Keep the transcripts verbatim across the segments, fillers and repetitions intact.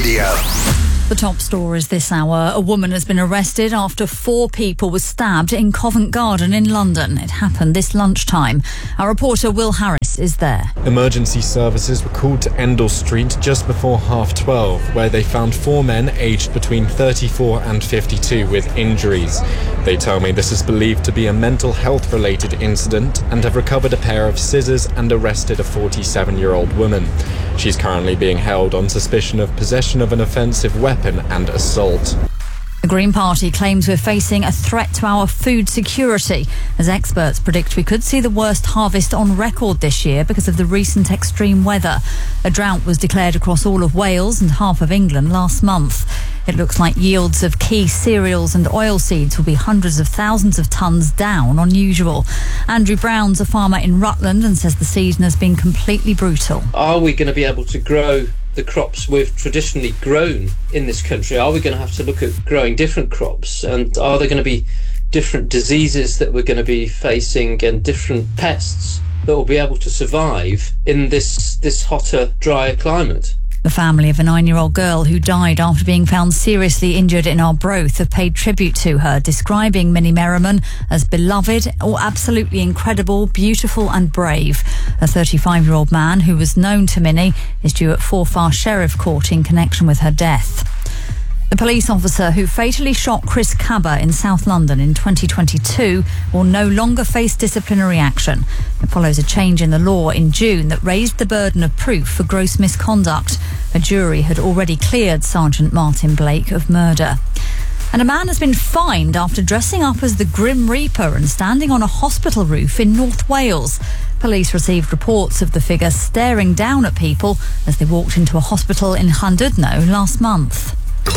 Radio. The top stories this hour. A woman has been arrested after four people were stabbed in Covent Garden in London. It happened this lunchtime. Our reporter Will Harris is there. Emergency services were called to Endell Street just before half twelve, where they found four men aged between thirty-four and fifty-two with injuries. They tell me this is believed to be a mental health related incident and have recovered a pair of scissors and arrested a forty-seven-year-old woman. She's currently being held on suspicion of possession of an offensive weapon and assault. The Green Party claims we're facing a threat to our food security, as experts predict we could see the worst harvest on record this year because of the recent extreme weather. A drought was declared across all of Wales and half of England last month. It looks like yields of key cereals and oilseeds will be hundreds of thousands of tonnes down on usual. Andrew Brown's a farmer in Rutland and says the season has been completely brutal. Are we going to be able to grow the crops we've traditionally grown in this country? Are we going to have to look at growing different crops? And are there going to be different diseases that we're going to be facing and different pests that will be able to survive in this, this hotter, drier climate? The family of a nine-year-old girl who died after being found seriously injured in Arbroath have paid tribute to her, describing Minnie Merriman as beloved or absolutely incredible, beautiful and brave. A thirty-five-year-old man who was known to Minnie is due at Forfar Sheriff Court in connection with her death. The police officer who fatally shot Chris Cabba in South London in twenty twenty-two will no longer face disciplinary action. It follows a change in the law in June that raised the burden of proof for gross misconduct. A jury had already cleared Sergeant Martin Blake of murder. And a man has been fined after dressing up as the Grim Reaper and standing on a hospital roof in North Wales. Police received reports of the figure staring down at people as they walked into a hospital in Llandudno last month.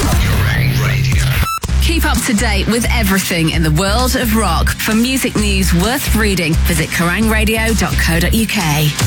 Keep up to date with everything in the world of rock. For music news worth reading, visit kerrang radio dot co dot uk.